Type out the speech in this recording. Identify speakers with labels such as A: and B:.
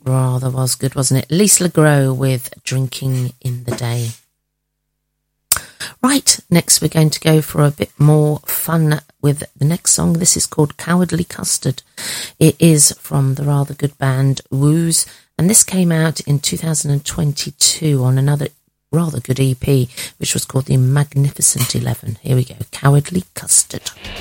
A: rather was good, wasn't it? Lisa LeGros with Drinking in the Day. Right, next we're going to go for a bit more fun with the next song. This is called Cowardly Custard. It is from the rather good band Wooz, and this came out in 2022 on another rather good EP, which was called The Magnificent 11. Here we go, Cowardly Custard.